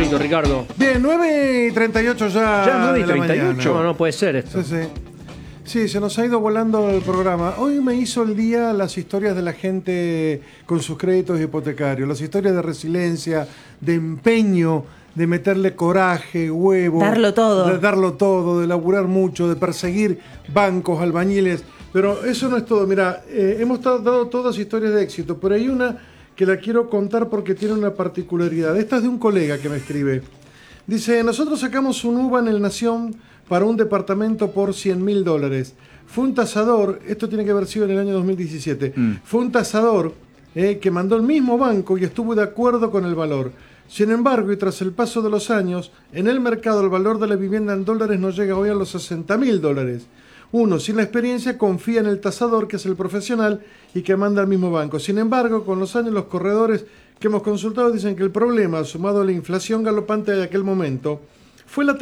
bonito, Ricardo. Bien, 9:38 ya. Ya 9:38. de la mañana. No puede ser esto. Sí, sí. Sí, se nos ha ido volando el programa. Hoy me hizo el día las historias de la gente con sus créditos hipotecarios, las historias de resiliencia, de empeño, de meterle coraje, huevo. Darlo todo. De darlo todo, de laburar mucho, de perseguir bancos, albañiles. Pero eso no es todo. Mira, hemos dado todas historias de éxito, pero hay una que la quiero contar porque tiene una particularidad. Esta es de un colega que me escribe. Dice, nosotros sacamos un UVA en el Nación para un departamento por $100.000. Fue un tasador, esto tiene que haber sido en el año 2017, fue un tasador que mandó el mismo banco y estuvo de acuerdo con el valor. Sin embargo, y tras el paso de los años, en el mercado el valor de la vivienda en dólares no llega hoy a los $60.000. Uno, sin la experiencia, confía en el tasador, que es el profesional y que manda al mismo banco. Sin embargo, con los años, los corredores que hemos consultado dicen que el problema, sumado a la inflación galopante de aquel momento, fue la